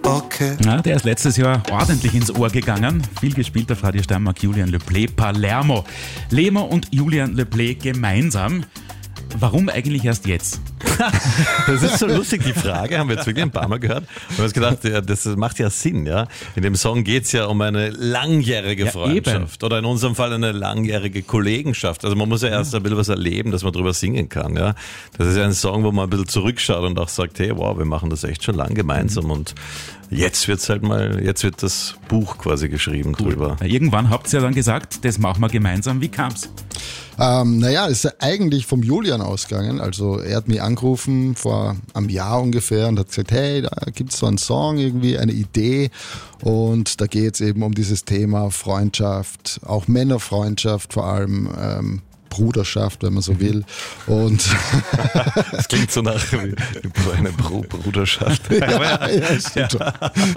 okay. Ja, der ist letztes Jahr ordentlich ins Ohr gegangen. Viel gespielt auf Radio Steiermark, Julian Leplee, Palermo. Lemo und Julian Leplee gemeinsam. Warum eigentlich erst jetzt? Das ist so lustig, die Frage, haben wir jetzt wirklich ein paar Mal gehört. Wir haben uns gedacht, ja, das macht ja Sinn. Ja. In dem Song geht es ja um eine langjährige Freundschaft oder in unserem Fall eine langjährige Kollegenschaft. Also man muss ja erst ein bisschen was erleben, dass man drüber singen kann. Ja. Das ist ja ein Song, wo man ein bisschen zurückschaut und auch sagt, hey, wow, wir machen das echt schon lang gemeinsam und jetzt wird das Buch quasi geschrieben drüber. Irgendwann habt ihr ja dann gesagt, das machen wir gemeinsam. Wie kam's? Ist ja eigentlich vom Julian ausgegangen. Also er hat mich angerufen vor einem Jahr ungefähr und hat gesagt, hey, da gibt es so einen Song, irgendwie eine Idee und da geht es eben um dieses Thema Freundschaft, auch Männerfreundschaft vor allem, Bruderschaft, wenn man so will. Und das klingt so nach eine Bruderschaft. Stimmt schon.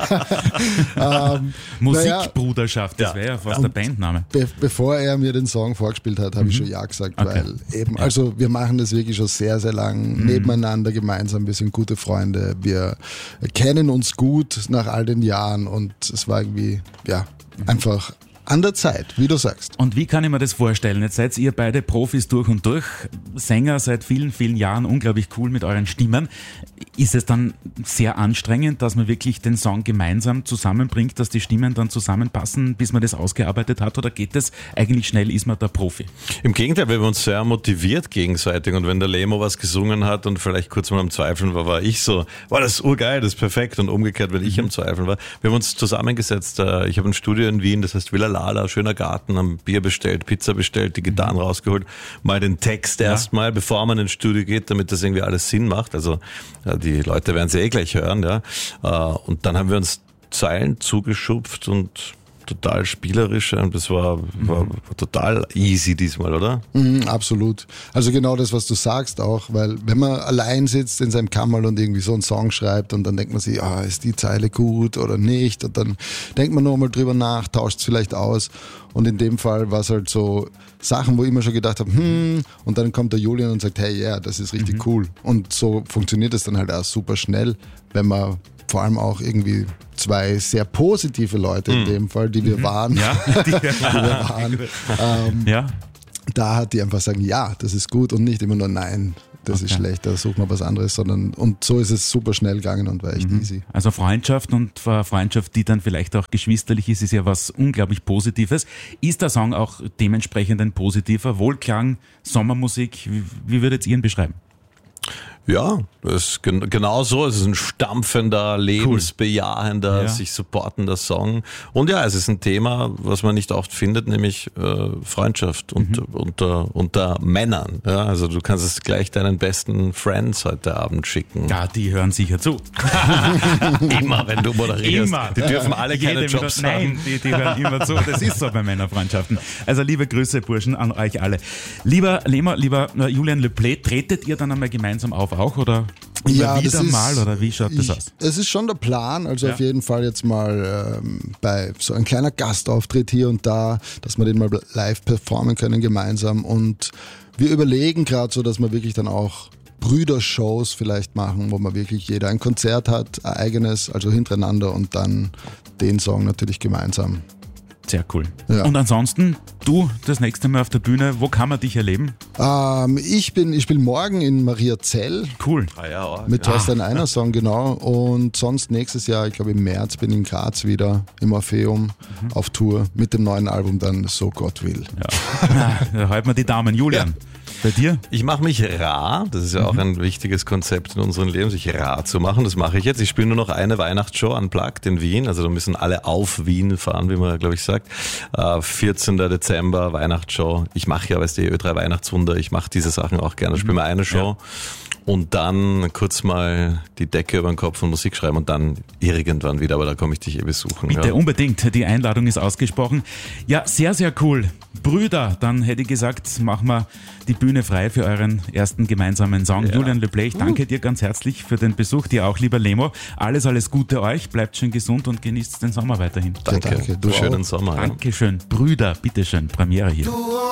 Musikbruderschaft, das wäre ja fast der Bandname. Bevor er mir den Song vorgespielt hat, habe ich schon ja gesagt, weil eben, also wir machen das wirklich schon sehr, sehr lang nebeneinander gemeinsam. Wir sind gute Freunde, wir kennen uns gut nach all den Jahren und es war irgendwie, einfach an der Zeit, wie du sagst. Und wie kann ich mir das vorstellen? Jetzt seid ihr beide Profis durch und durch, Sänger seit vielen, vielen Jahren, unglaublich cool mit euren Stimmen. Ist es dann sehr anstrengend, dass man wirklich den Song gemeinsam zusammenbringt, dass die Stimmen dann zusammenpassen, bis man das ausgearbeitet hat? Oder geht das eigentlich schnell, ist man der Profi? Im Gegenteil, wir haben uns sehr motiviert gegenseitig und wenn der Lemo was gesungen hat und vielleicht kurz mal am Zweifeln war ich so, das ist urgeil, das ist perfekt und umgekehrt, wenn ich am Zweifeln war. Wir haben uns zusammengesetzt, ich habe ein Studio in Wien, das heißt Villa Lala, schöner Garten, haben Bier bestellt, Pizza bestellt, die Gitarren rausgeholt, mal den Text erstmal, bevor man ins Studio geht, damit das irgendwie alles Sinn macht. Also die Leute werden es gleich hören, ja. Und dann haben wir uns Zeilen zugeschupft und total spielerisch und das war total easy diesmal, oder? Absolut. Also genau das, was du sagst auch, weil wenn man allein sitzt in seinem Kammerl und irgendwie so einen Song schreibt und dann denkt man sich, ist die Zeile gut oder nicht und dann denkt man nochmal drüber nach, tauscht es vielleicht aus und in dem Fall war es halt so Sachen, wo ich immer schon gedacht habe, und dann kommt der Julian und sagt, hey, das ist richtig cool und so funktioniert es dann halt auch super schnell, wenn man vor allem auch irgendwie zwei sehr positive Leute in dem Fall, die wir waren, da hat die einfach sagen, ja, das ist gut und nicht immer nur nein, das ist schlecht, da sucht man was anderes, sondern und so ist es super schnell gegangen und war echt easy. Also Freundschaft und Freundschaft, die dann vielleicht auch geschwisterlich ist ja was unglaublich Positives. Ist der Song auch dementsprechend ein positiver Wohlklang, Sommermusik? Wie würdet ihr ihn beschreiben? Ja, das ist genau so. Es ist ein stampfender, lebensbejahender, sich supportender Song. Und es ist ein Thema, was man nicht oft findet, nämlich Freundschaft unter Männern. Ja, also du kannst es gleich deinen besten Friends heute Abend schicken. Ja, die hören sicher zu. Immer, wenn du moderierst. Immer. Die dürfen alle keine Jobs haben. Nein, die hören immer zu. Das ist so bei Männerfreundschaften. Also liebe Grüße, Burschen, an euch alle. Lieber Lemo, lieber Julian Leplee, tretet ihr dann einmal gemeinsam auf auch oder oder wie schaut das aus? Es ist schon der Plan, also auf jeden Fall jetzt mal bei so ein kleiner Gastauftritt hier und da, dass wir den mal live performen können gemeinsam und wir überlegen gerade so, dass wir wirklich dann auch Brüdershows vielleicht machen, wo man wirklich jeder ein Konzert hat, ein eigenes, also hintereinander und dann den Song natürlich gemeinsam. Sehr cool. Ja. Und ansonsten, du das nächste Mal auf der Bühne, wo kann man dich erleben? Ich spiele morgen in Mariazell. Cool. Mit Thorstein Einer-Song, genau. Und sonst nächstes Jahr, ich glaube im März, bin ich in Graz wieder im Orpheum auf Tour mit dem neuen Album dann So Gott will. Ja. Da halten wir die Daumen. Julian. Bei dir? Ich mache mich rar, das ist ja auch ein wichtiges Konzept in unserem Leben, sich rar zu machen, das mache ich jetzt. Ich spiele nur noch eine Weihnachtsshow unplugged in Wien, also da müssen alle auf Wien fahren, wie man glaube ich sagt. 14. Dezember, Weihnachtsshow. Ich mache ja, weißt du, Ö3 Weihnachtswunder, ich mache diese Sachen auch gerne, spiele mal eine Show. Und dann kurz mal die Decke über den Kopf und Musik schreiben und dann irgendwann wieder, aber da komme ich dich besuchen. Bitte, unbedingt, die Einladung ist ausgesprochen. Ja, sehr, sehr cool. Brüder, dann hätte ich gesagt, machen wir die Bühne frei für euren ersten gemeinsamen Song. Ja. Julian Leplee, ich danke dir ganz herzlich für den Besuch, dir auch, lieber Lemo. Alles Gute euch, bleibt schön gesund und genießt den Sommer weiterhin. Danke, du schönen Sommer. Dankeschön. Brüder, bitteschön, Premiere hier.